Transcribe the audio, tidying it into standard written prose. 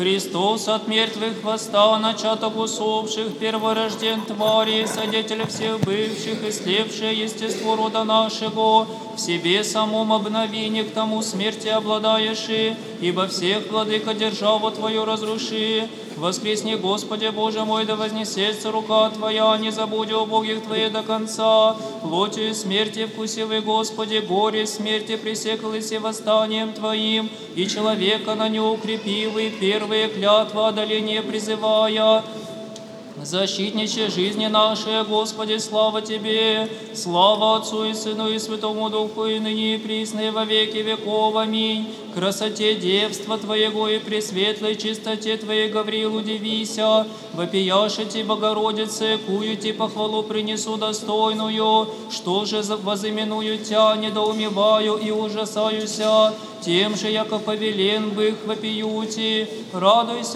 Христос от мертвых восстал, начаток усопших, перворожден твари, свидетель всех бывших, и слепшее естество рода нашего, в себе самом обновении к тому смерти обладаешь, ибо всех, владыка, державу Твою разруши. Воскресни, Господи Боже мой, да вознесется рука Твоя, не забудь о Боге Твоей до конца. Плотью смерти вкусивый, Господи, горе смерти пресеклось и восстанием Твоим, и человека на не укрепивый, первые клятвы одоления призывая. Защитниче жизни нашей, Господи, слава Тебе, слава Отцу и Сыну и Святому Духу, и ныне и присно и во веки веков. Аминь. Красоте девства Твоего и пресветлой чистоте Твоей, Гавриил, удивися, вопияшите, Богородице, куюте похвалу принесу достойную, что же возыменую Тя, недоумеваю и ужасаюся, тем же, яко повелен бых вопиюти, радуйся,